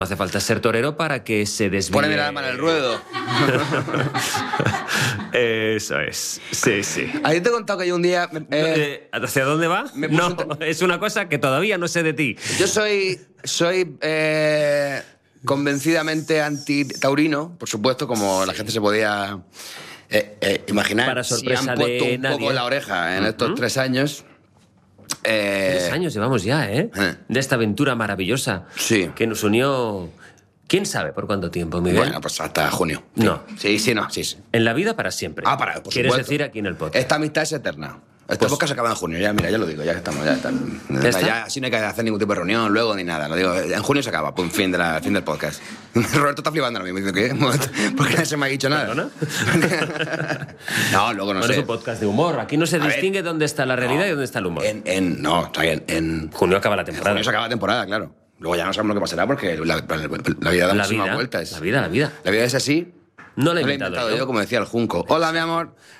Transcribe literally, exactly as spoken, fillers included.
No hace falta ser torero para que se desvíe. Poneme la mano en el ruedo. Eso es. Sí, sí. A ti te he contado que yo un día... eh, Eh, ¿Hacia dónde va? me puse No, un te- es una cosa que todavía no sé de ti. Yo soy, soy eh, convencidamente anti-taurino, por supuesto, como la gente se podía eh, eh, imaginar. Para sorpresa si han puesto de un nadie. poco en la oreja en estos Ujú. tres años. eh, Tres años llevamos ya, ¿eh? eh. De esta aventura maravillosa. Sí. Que nos unió... ¿Quién sabe por cuánto tiempo, Miguel? Bueno, pues hasta junio. No. Sí, sí, no, sí, sí. En la vida para siempre. Ah, para, por ¿Quieres supuesto. decir aquí en el podcast? Esta amistad es eterna. Este Pues- podcast se acaba en junio, ya, mira, ya lo digo, ya estamos, ya están. ¿Ya está? así no hay que hacer ningún tipo de reunión luego ni nada. Lo digo, en junio se acaba, pum, fin, de la, fin del podcast. Roberto está flipando ahora mismo, dice, ¿qué? ¿Por qué no se me ha dicho nada? ¿Perdona? No, luego no Bueno, sé. es un podcast de humor. Aquí no se A ver. distingue dónde está la realidad No, y dónde está el humor. En, en, no, está bien, en Junio acaba la en temporada. junio se acaba la temporada, claro. Luego ya no sabemos lo que pasará porque la, la- la vida da La muchísimas vida, vueltas. la vida, la vida. La vida es así. No la he No lo he inventado inventado yo. yo, como decía el Junco. Hola, mi amor.